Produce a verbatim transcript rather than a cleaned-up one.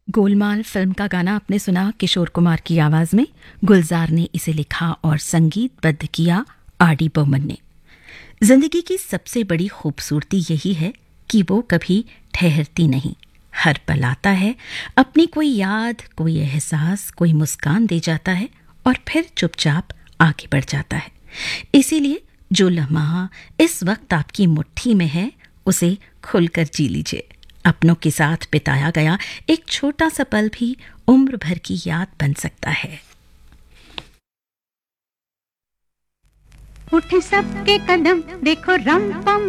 Golmaal film का गाना आपने सुना किशोर कुमार की आवाज में। गुलजार ने इसे लिखा और संगीतबद्ध किया आर डी बर्मन ने। जिंदगी की सबसे बड़ी खूबसूरती यही है कि वो कभी ठहरती नहीं। हर पल आता है, अपनी कोई याद, कोई एहसास, कोई मुस्कान दे जाता है और फिर चुपचाप आगे बढ़ जाता है। इसीलिए जो लम्हा इस वक्त आपकी मुट्ठी में है, उसे खुलकर जी लीजिए। अपनों के साथ बिताया गया एक छोटा सा पल भी उम्र भर की याद बन सकता है। उठे सबके कदम, देखो रम पम